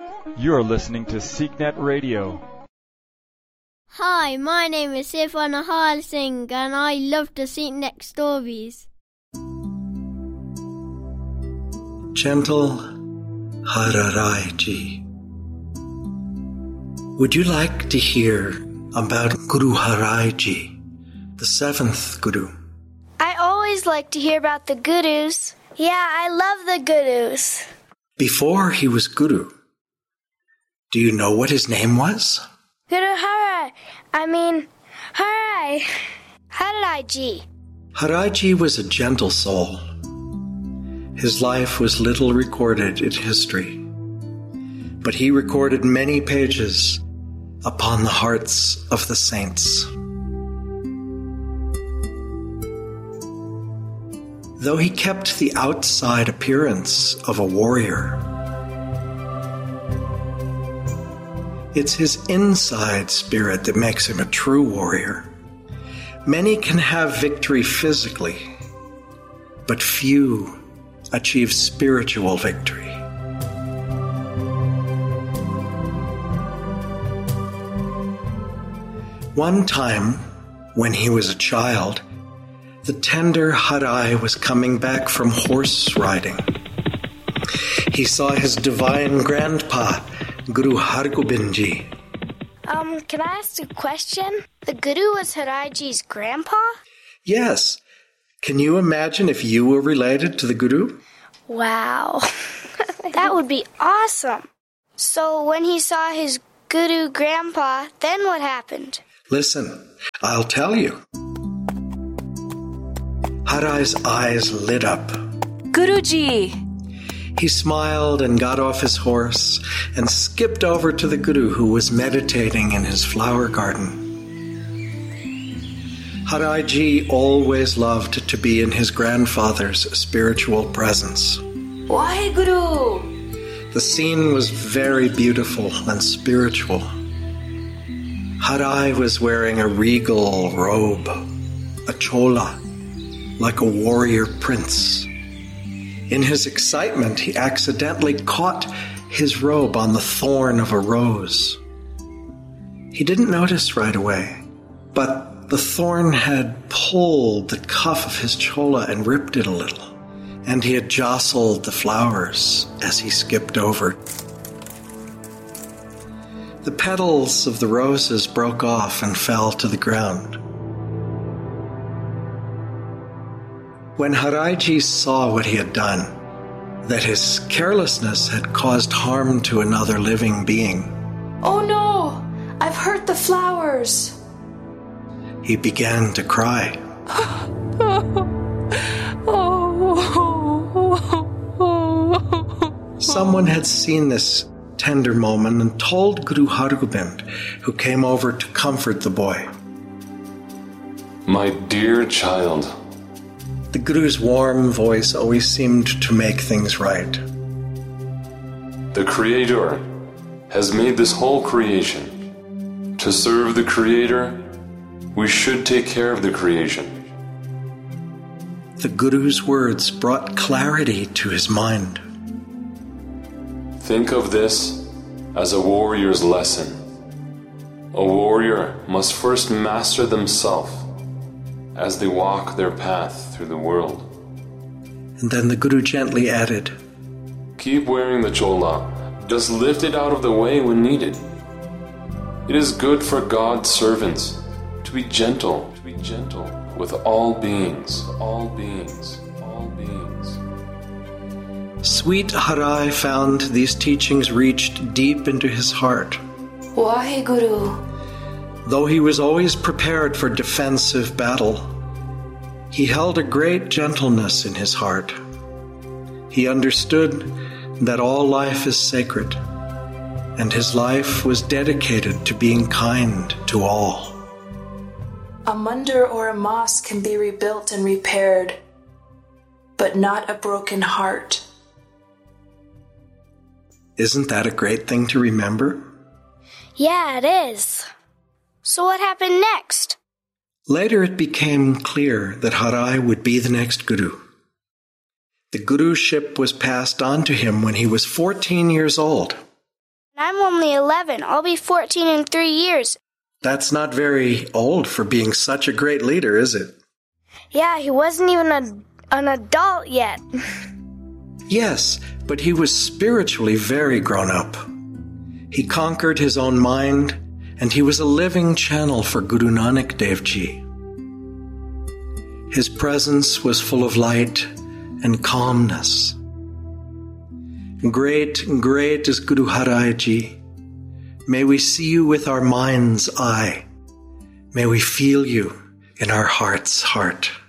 You're listening to SeekNet Radio. Hi, my name is Irfan Ahal Singh and I love to SeekNet stories. Gentle Hararai Ji. Would you like to hear about Guru Harai Ji, the seventh Guru? I always like to hear about the Gurus. Yeah, I love the Gurus. Before he was Guru, do you know what his name was? Guru Harai. Harai. Harai Ji. Harai Ji was a gentle soul. His life was little recorded in history, but he recorded many pages upon the hearts of the saints. Though he kept the outside appearance of a warrior, it's his inside spirit that makes him a true warrior. Many can have victory physically, but few achieve spiritual victory. One time, when he was a child, the tender Harai was coming back from horse riding. He saw his divine grandpa, Guru Hargobind Ji. Can I ask a question? The Guru was Harai Ji's grandpa? Yes. Can you imagine if you were related to the Guru? Wow. That would be awesome. So when he saw his Guru grandpa, then what happened? Listen, I'll tell you. Harai's eyes lit up. Guruji! He smiled and got off his horse and skipped over to the Guru, who was meditating in his flower garden. Harai Ji always loved to be in his grandfather's spiritual presence. Why, Guru? The scene was very beautiful and spiritual. Harai was wearing a regal robe, a chola, like a warrior prince. In his excitement, he accidentally caught his robe on the thorn of a rose. He didn't notice right away, but the thorn had pulled the cuff of his chola and ripped it a little, and he had jostled the flowers as he skipped over. The petals of the roses broke off and fell to the ground. When Harai Ji saw what he had done, that his carelessness had caused harm to another living being, Oh no! I've hurt the flowers! he began to cry. Someone had seen this tender moment and told Guru Hargobind, who came over to comfort the boy. My dear child. The Guru's warm voice always seemed to make things right. The Creator has made this whole creation. To serve the Creator, we should take care of the creation. The Guru's words brought clarity to his mind. Think of this as a warrior's lesson. A warrior must first master themselves as they walk their path through the world. And then the Guru gently added, Keep wearing the chola, just lift it out of the way when needed. It is good for God's servants to be gentle with all beings. Sweet Harai found these teachings reached deep into his heart. Why, Guru? Though he was always prepared for defensive battle, he held a great gentleness in his heart. He understood that all life is sacred, and his life was dedicated to being kind to all. A mandir or a mosque can be rebuilt and repaired, but not a broken heart. Isn't that a great thing to remember? Yeah, it is. So what happened next? Later it became clear that Harai would be the next Guru. The Guruship was passed on to him when he was 14 years old. I'm only 11. I'll be 14 in 3 years. That's not very old for being such a great leader, is it? Yeah, he wasn't even an adult yet. Yes, but he was spiritually very grown up. He conquered his own mind, and he was a living channel for Guru Nanak Dev Ji. His presence was full of light and calmness. Great, great is Guru Harai Ji. May we see you with our mind's eye. May we feel you in our heart's heart.